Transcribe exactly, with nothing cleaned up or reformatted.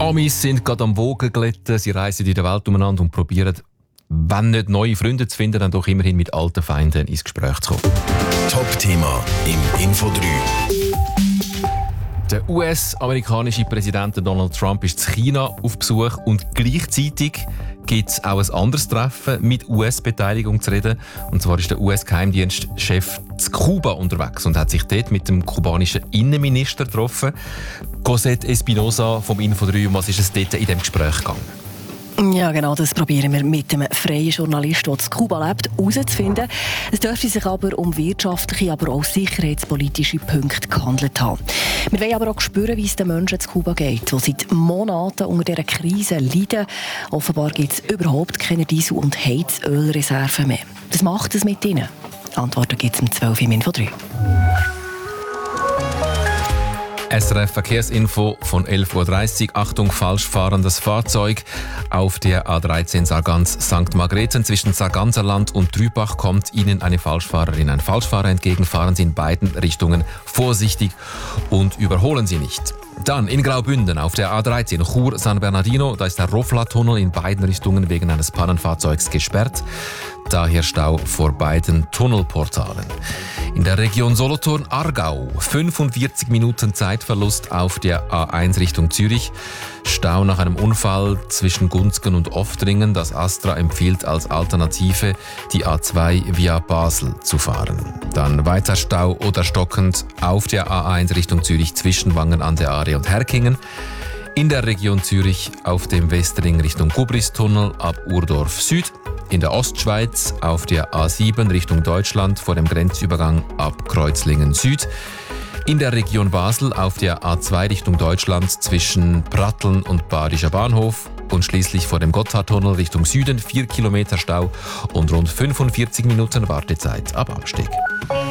Amis sind gerade am Wogen glätten. Sie reisen in der Welt umeinander und probieren, wenn nicht neue Freunde zu finden, dann doch immerhin mit alten Feinden ins Gespräch zu kommen. Top-Thema im Info drei. Der U S-amerikanische Präsident Donald Trump ist in China auf Besuch und gleichzeitig gibt es auch ein anderes Treffen mit U S-Beteiligung zu reden. Und zwar ist der U S-Geheimdienstchef zu Kuba unterwegs und hat sich dort mit dem kubanischen Innenminister getroffen. Cosette Espinosa vom Info drei. Was ist es dort in diesem Gespräch gegangen? Ja, genau, das probieren wir mit einem freien Journalist, der in Kuba lebt, herauszufinden. Es dürfte sich aber um wirtschaftliche, aber auch sicherheitspolitische Punkte gehandelt haben. Wir wollen aber auch spüren, wie es den Menschen in Kuba geht, die seit Monaten unter dieser Krise leiden. Offenbar gibt es überhaupt keine Diesel- und Heizölreserven mehr. Was macht es mit ihnen? Antworten gibt es um zwölf Uhr im Info drei. S R F Verkehrsinfo von elf Uhr dreißig. Achtung, falsch fahrendes Fahrzeug. Auf der A dreizehn Sargans Sankt Margrethen zwischen Sarganserland und Trübach kommt Ihnen eine Falschfahrerin, ein Falschfahrer entgegen. Fahren Sie in beiden Richtungen vorsichtig und überholen Sie nicht. Dann in Graubünden auf der A dreizehn Chur-San Bernardino. Da ist der Rofla-Tunnel in beiden Richtungen wegen eines Pannenfahrzeugs gesperrt. Daher Stau vor beiden Tunnelportalen. In der Region Solothurn-Aargau fünfundvierzig Minuten Zeitverlust auf der A eins Richtung Zürich. Stau nach einem Unfall zwischen Gunzgen und Oftringen. Das Astra empfiehlt als Alternative, die A zwei via Basel zu fahren. Dann weiter Stau oder stockend auf der A eins Richtung Zürich zwischen Wangen an der Aare und Herkingen. In der Region Zürich auf dem Westring Richtung Gubristunnel ab Urdorf Süd. In der Ostschweiz auf der A sieben Richtung Deutschland vor dem Grenzübergang ab Kreuzlingen Süd. In der Region Basel auf der A zwei Richtung Deutschland zwischen Pratteln und Badischer Bahnhof. Und schließlich vor dem Gotthardtunnel Richtung Süden vier Kilometer Stau und rund fünfundvierzig Minuten Wartezeit ab Amsteg.